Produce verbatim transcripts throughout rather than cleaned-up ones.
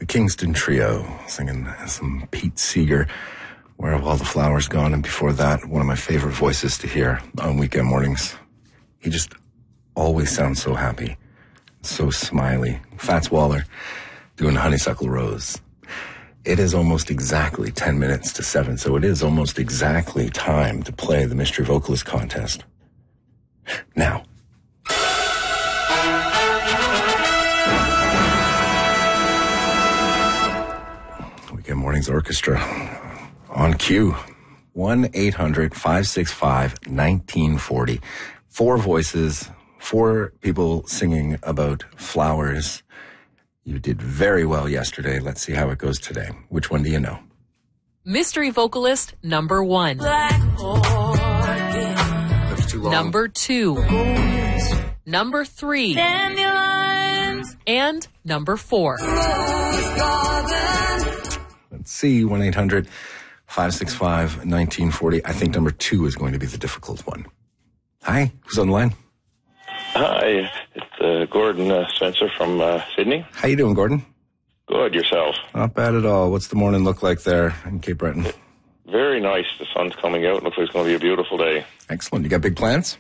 Kingston Trio, singing some Pete Seeger, Where Have All the Flowers Gone? And before that, one of my favorite voices to hear on weekend mornings. He just always sounds so happy, so smiley. Fats Waller doing Honeysuckle Rose. It is almost exactly ten minutes to seven, so it is almost exactly time to play the Mystery Vocalist Contest. Now. Weekend Mornings Orchestra on cue. one eight hundred five six five nineteen forty. Four voices, four people singing about flowers. You did very well yesterday. Let's see how it goes today. Which one do you know? Mystery vocalist number one. That's too long. Number two. Number three. And number four. Let's see, one eight hundred five six five nineteen forty. I think number two is going to be the difficult one. Hi, who's on the line? Hi, it's uh, Gordon uh, Spencer from uh, Sydney. How you doing, Gordon? Good, yourself? Not bad at all. What's the morning look like there in Cape Breton? Very nice. The sun's coming out. Looks like it's going to be a beautiful day. Excellent. You got big plans?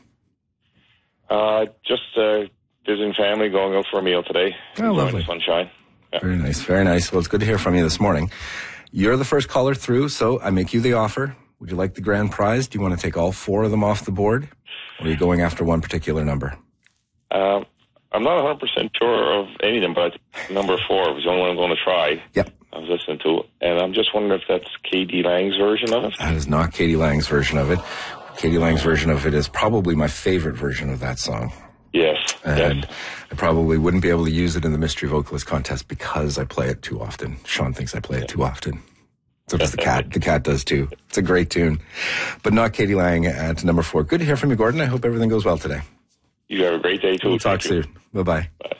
Uh, just uh, visiting family, going out for a meal today. Oh, Enjoying lovely. the sunshine. Yeah. Very nice, very nice. Well, it's good to hear from you this morning. You're the first caller through, so I make you the offer. Would you like the grand prize? Do you want to take all four of them off the board? Or are you going after one particular number? Um, I'm not one hundred percent sure of any of them, but number four was the only one I'm going to try. Yep. I was listening to, and I'm just wondering if that's K D Lang's version of it. That is not Katie Lang's version of it. Katie Lang's version of it is probably my favorite version of that song. Yes. And yes. I probably wouldn't be able to use it in the Mystery Vocalist Contest because I play it too often. Sean thinks I play it too often. So does the cat. The cat does too. It's a great tune. But not Katie Lang at number four. Good to hear from you, Gordon. I hope everything goes well today. You have a great day, too. We'll talk Thank you. soon. Bye-bye. Bye.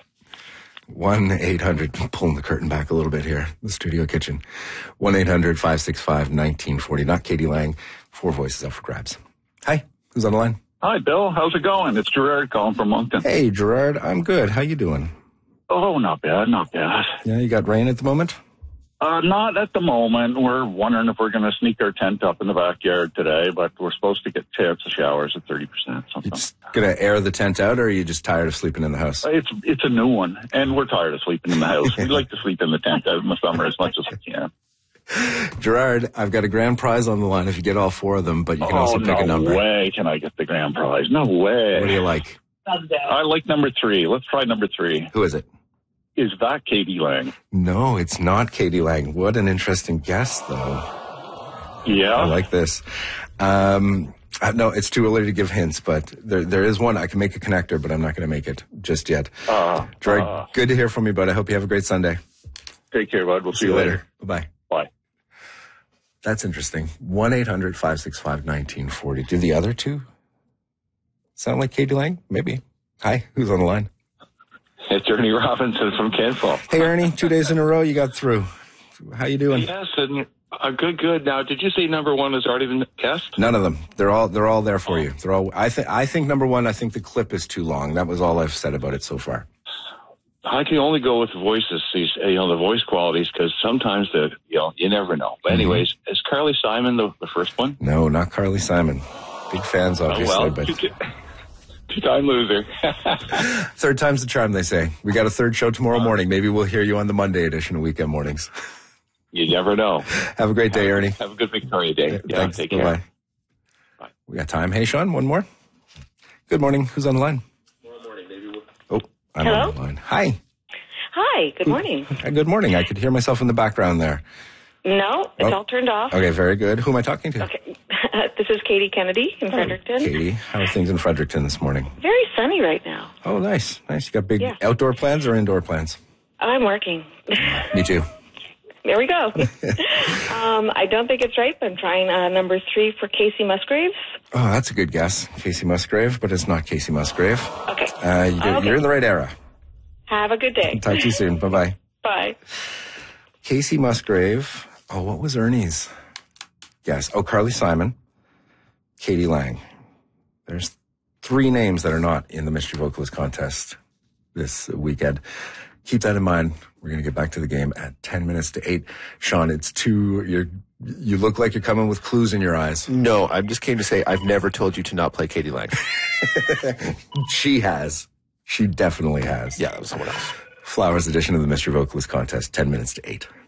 one eight hundred, pulling the curtain back a little bit here, the studio kitchen. one eight hundred five six five nineteen forty. Not Katie Lang. Four voices up for grabs. Hi, who's on the line? Hi, Bill. How's it going? It's Gerard calling from Moncton. Hey, Gerard. I'm good. How you doing? Oh, not bad, not bad. Yeah, you got rain at the moment? Uh, not at the moment. We're wondering if we're going to sneak our tent up in the backyard today, but we're supposed to get chance of showers at thirty percent. You Something. just gonna air the tent out, or are you just tired of sleeping in the house? It's it's a new one, and we're tired of sleeping in the house. We like to sleep in the tent out in the summer as much as we can. Gerard, I've got a grand prize on the line if you get all four of them, but you can oh, also pick no a number. way can I get the grand prize. No way. What do you like? I like number three. Let's try number three. Who is it? Is that Katie Lang? No, it's not Katie Lang. What an interesting guess, though. Yeah. I like this. Um, uh, no, it's too early to give hints, but there there is one. I can make a connector, but I'm not going to make it just yet. Uh, Gerard, uh, good to hear from you, bud. I hope you have a great Sunday. Take care, bud. We'll see, See you later. Bye-bye. Bye. That's interesting. one eight hundred five six five nineteen forty. Do the other two sound like Katie Lang? Maybe. Hi, who's on the line? It's Ernie Robinson from Kentville. Hey, Ernie, two days in a row you got through. How you doing? Yes, and uh, good, good. Now, did you say number one has already been guessed? None of them. They're all they're all there for you. They're all. I think I think number one. I think the clip is too long. That was all I've said about it so far. I can only go with the voices, these, you know, the voice qualities, because sometimes the, you know, you never know. But anyways, mm-hmm. Is Carly Simon the, the first one? No, not Carly Simon. Big fans, obviously, oh, well, but two-time loser. Third time's the charm, they say. We got a third show tomorrow morning. Maybe we'll hear you on the Monday edition of Weekend Mornings. You never know. Have a great day, have, Ernie. Have a good Victoria Day. Yeah, Thanks. take Bye-bye. care. Bye. We got time. Hey, Sean, one more. Good morning. Who's on the line? Tomorrow morning, maybe we'll... Oh, I'm Hello? on the line. Hi. Hi, good morning. Good morning. I could hear myself in the background there. No, it's Oh. all turned off. Okay, very good. Who am I talking to? Okay. This is Katie Kennedy in Fredericton. Katie. How are things in Fredericton this morning? Very sunny right now. Oh, nice. Nice. You got big Yeah. outdoor plans or indoor plans? I'm working. Me too. There we go. um, I don't think it's right, but I'm trying uh, number three for Casey Musgraves. Oh, that's a good guess. Casey Musgrave, but it's not Casey Musgrave. Okay. Uh, you do, Okay. You're in the right era. Have a good day. Talk to you soon. Bye-bye. Bye. Casey Musgrave. Oh, what was Ernie's guess? Oh, Carly Simon. Katie Lang. There's three names that are not in the Mystery Vocalist Contest this weekend. Keep that in mind. We're going to get back to the game at ten minutes to eight. Sean, it's two, you're, you look like you're coming with clues in your eyes. No, I just came to say I've never told you to not play Katie Lang. She has. She definitely has. Yeah, that was someone else. Flowers edition of the Mystery Vocalist Contest, ten minutes to eight.